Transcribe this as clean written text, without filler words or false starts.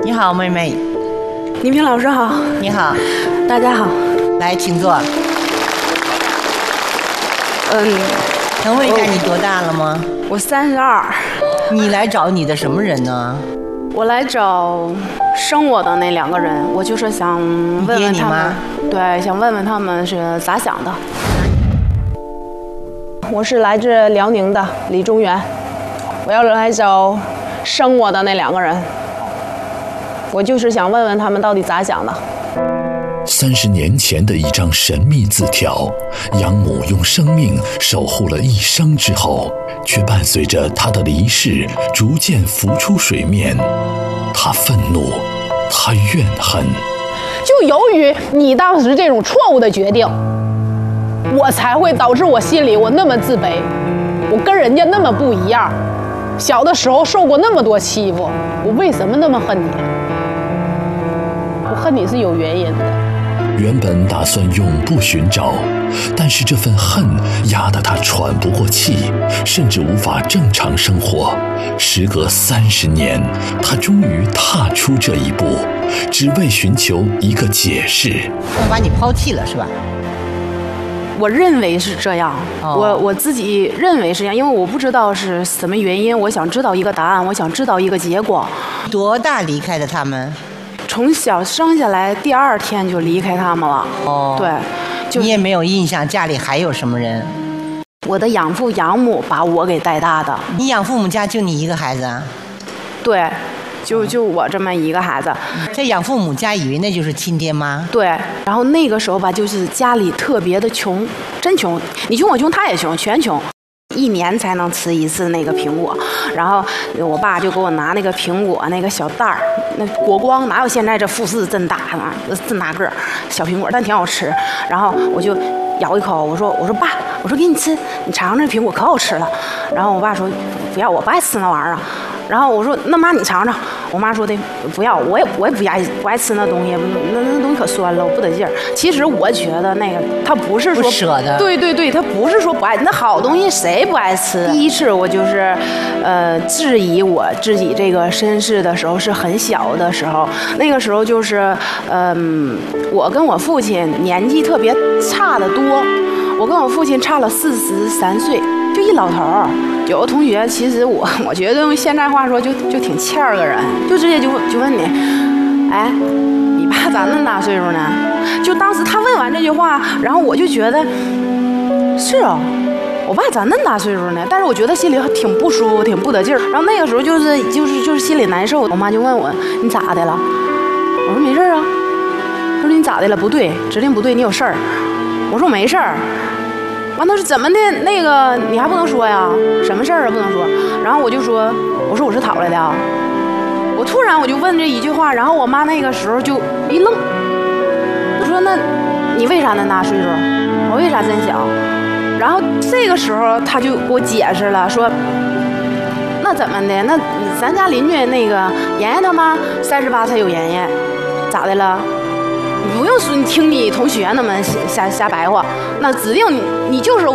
你好，妹妹。 倪萍老师好。 你好， 大家好。 来，请坐。能问一下你多大了吗？ 我32。 你来找你的什么人呢？ 我来找生我的那2个人，我就是想问问他们，对，想问问他们是咋想的。我是来自辽宁的李中原，我要来找生我的那2个人，我就是想问问他们到底咋想的。 30年前的一张神秘字条，养母用生命守护了一生之后，却伴随着她的离世逐渐浮出水面。她愤怒，她怨恨。 就由于你当时这种错误的决定，我才会导致我心里我那么自卑，我跟人家那么不一样，小的时候受过那么多欺负，我为什么那么恨你？我恨你是有原因的。 原本打算永不寻找，但是这份恨压得他喘不过气，甚至无法正常生活。时隔30年，他终于踏出这一步，只为寻求一个解释。 他把你抛弃了是吧？ 我认为是这样，我自己认为是这样，因为我不知道是什么原因，我想知道一个答案，我想知道一个结果。 多大离开的他们？ 从小生下来第2天就离开他们了。对， 你也没有印象家里还有什么人？ 我的养父养母把我给带大的。 你养父母家就你一个孩子啊？ 对，就我这么一个孩子。 在养父母家以为那就是亲爹妈？ 对，然后那个时候吧，就是家里特别的穷，真穷，你穷我穷他也穷，全穷。1年才能吃1次那个苹果，然后我爸就给我拿那个苹果那个小袋儿，那果光哪有现在这富士这么大啊，这么大个儿小苹果，但挺好吃。然后我就咬一口，我说爸，我说给你吃，你尝尝这苹果可好吃了。然后我爸说不要，我不爱吃那玩意儿啊。然后我说那妈你尝尝，我妈说的不要，我也不爱吃那东西，那东西可酸了，我不得劲儿。其实我觉得那个他不是说不舍得， 对，他不是说不爱，那好东西谁不爱吃？第一次我就是质疑我自己这个身世的时候是很小的时候，那个时候就是我跟我父亲年纪特别差得多，我跟我父亲差了43岁，就一老头儿。有个同学，其实我觉得用现在话说就挺欠儿个人，就直接就问你，哎，你爸咋那么大岁数呢？就当时他问完这句话，然后我就觉得是哦，我爸咋那么大岁数呢？但是我觉得心里挺不舒服，挺不得劲儿。然后那个时候就是心里难受。我妈就问我你咋的了？我说没事啊。她说你咋的了？不对，指定不对，你有事儿。我说我没事儿。完他说怎么的？那个你还不能说呀？什么事儿啊？不能说。然后我就说，我说我是讨来的啊。我突然我就问这一句话，然后我妈那个时候就一愣。我说那，你为啥那么大岁数？我为啥真小？然后这个时候他就给我解释了，说那怎么的？那咱家邻居那个妍妍他妈38才有妍妍，咋的了？你不用说，你听你同学那么瞎白话，那指定你就是我。